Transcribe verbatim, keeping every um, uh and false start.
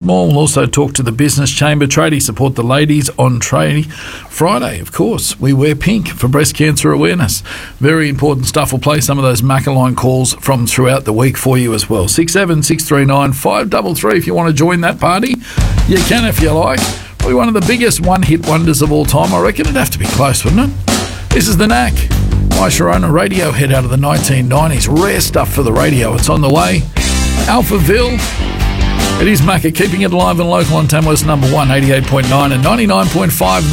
Lismore. We'll also talk to the Business Chamber. Tradie support the ladies on Tradie Friday, of course. We wear pink for breast cancer awareness. Very important stuff. We'll play some of those Maccaline calls from throughout the week for you as well. six seven six three nine five three three if you want to join that party. You can if you like. Probably one of the biggest one-hit wonders of all time. I reckon it'd have to be close, wouldn't it? This is The Knack. My Sharona Radiohead out of the nineteen nineties. Rare stuff for the radio. It's on the way. Alphaville. It is Macca, keeping it alive and local on Tamworth's number one, eighty-eight point nine and ninety-nine point five.